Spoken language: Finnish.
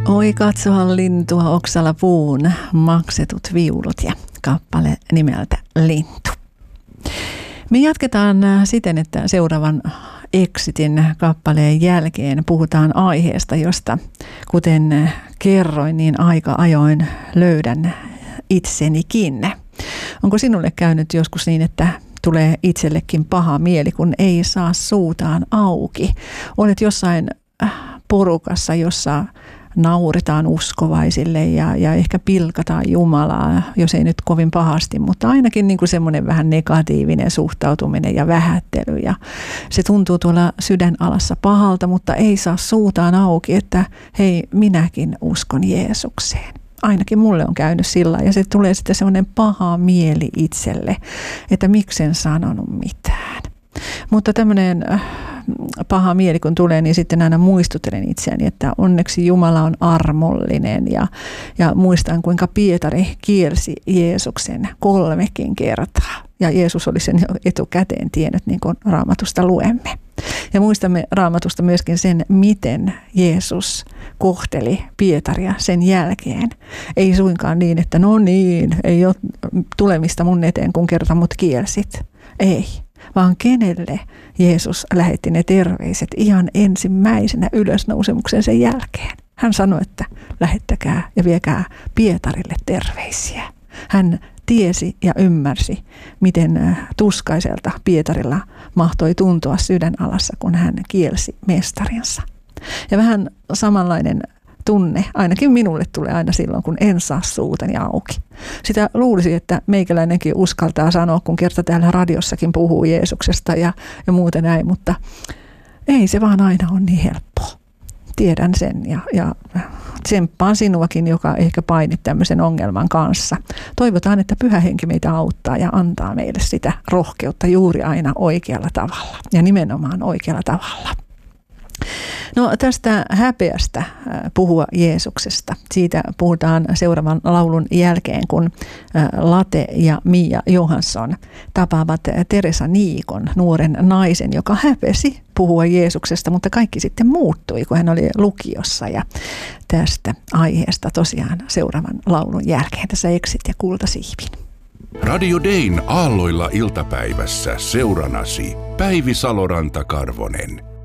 Oi katsohan lintua oksalla puun, maksetut viulut ja kappale nimeltä Lintu. Me jatketaan siten, että seuraavan Exitin kappaleen jälkeen puhutaan aiheesta, josta kuten kerroin, niin aika ajoin löydän itsenikin. Onko sinulle käynyt joskus niin, että tulee itsellekin paha mieli, kun ei saa suutaan auki? Olet jossain porukassa, jossa nauritaan uskovaisille ja ehkä pilkataan Jumalaa, jos ei nyt kovin pahasti, mutta ainakin niin kuin semmoinen vähän negatiivinen suhtautuminen ja vähättely. Ja se tuntuu tuolla sydänalassa pahalta, mutta ei saa suutaan auki, että hei, minäkin uskon Jeesukseen. Ainakin mulle on käynyt sillä ja se tulee sitten semmoinen paha mieli itselle, että miksen sanonut mitään. Mutta tämmöinen paha mieli kun tulee, niin sitten aina muistuttelen itseäni, että onneksi Jumala on armollinen ja muistan kuinka Pietari kielsi Jeesuksen 3 kertaa. Ja Jeesus oli sen etukäteen tiennyt, niin kuin Raamatusta luemme. Ja muistamme Raamatusta myöskin sen, miten Jeesus kohteli Pietaria sen jälkeen. Ei suinkaan niin, että no niin, ei ole tulemista mun eteen, kun kerta mut kielsit. Ei, vaan kenelle Jeesus lähetti ne terveiset ihan ensimmäisenä ylösnousemuksen sen jälkeen. Hän sanoi, että lähettäkää ja viekää Pietarille terveisiä. Hän tiesi ja ymmärsi, miten tuskaiselta Pietarilla mahtoi tuntua sydänalassa, kun hän kielsi mestarinsa. Ja vähän samanlainen tunne, ainakin minulle tulee aina silloin, kun en saa suutani auki. Sitä luulisi, että meikäläinenkin uskaltaa sanoa, kun kerta täällä radiossakin puhuu Jeesuksesta ja muuta näin, mutta ei se vaan aina ole niin helppoa. Tiedän sen ja tsemppaan sinuakin, joka ehkä painit tämmöisen ongelman kanssa. Toivotaan, että Pyhä Henki meitä auttaa ja antaa meille sitä rohkeutta juuri aina oikealla tavalla ja nimenomaan oikealla tavalla. No tästä häpeästä puhua Jeesuksesta. Siitä puhutaan seuraavan laulun jälkeen, kun Late ja Mia Johansson tapaavat Teresa Niikon, nuoren naisen, joka häpesi puhua Jeesuksesta, mutta kaikki sitten muuttui, kun hän oli lukiossa. Ja tästä aiheesta tosiaan seuraavan laulun jälkeen tässä Exit ja Kultasiivin. Radio Dayn aalloilla iltapäivässä seuranasi Päivi Saloranta-Karvonen.